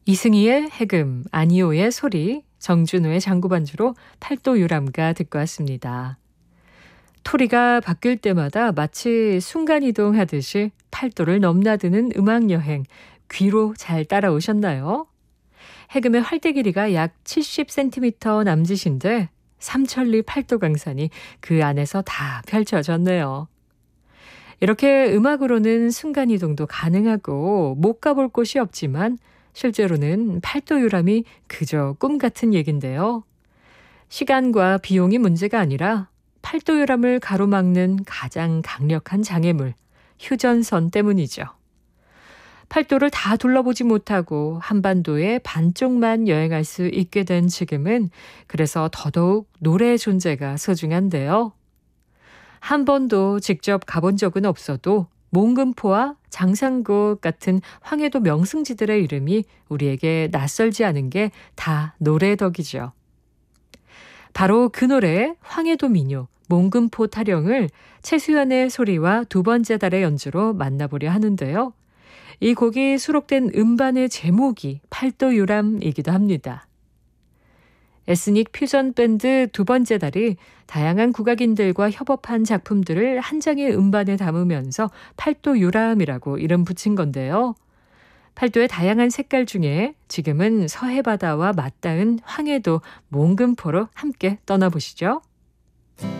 이승희의 해금, 아니오의 소리, 정준호의 장구반주로 팔도 유람가 듣고 왔습니다. 토리가 바뀔 때마다 마치 순간이동하듯이 팔도를 넘나드는 음악여행, 귀로 잘 따라오셨나요? 해금의 활대 길이가 약 70cm 남짓인데 삼천리 팔도 강산이 그 안에서 다 펼쳐졌네요. 이렇게 음악으로는 순간이동도 가능하고 못 가볼 곳이 없지만 실제로는 팔도 유람이 그저 꿈 같은 얘긴데요. 시간과 비용이 문제가 아니라 팔도 유람을 가로막는 가장 강력한 장애물, 휴전선 때문이죠. 팔도를 다 둘러보지 못하고 한반도의 반쪽만 여행할 수 있게 된 지금은 그래서 더더욱 노래의 존재가 소중한데요. 한 번도 직접 가본 적은 없어도 몽금포와 장상국 같은 황해도 명승지들의 이름이 우리에게 낯설지 않은 게 다 노래 덕이죠. 바로 그 노래 황해도 민요, 몽금포 타령을 최수연의 소리와 두 번째 달의 연주로 만나보려 하는데요. 이 곡이 수록된 음반의 제목이 팔도 유람이기도 합니다. 에스닉 퓨전 밴드 두 번째 달이 다양한 국악인들과 협업한 작품들을 한 장의 음반에 담으면서 팔도 유람이라고 이름 붙인 건데요. 팔도의 다양한 색깔 중에 지금은 서해바다와 맞닿은 황해도 몽금포로 함께 떠나보시죠.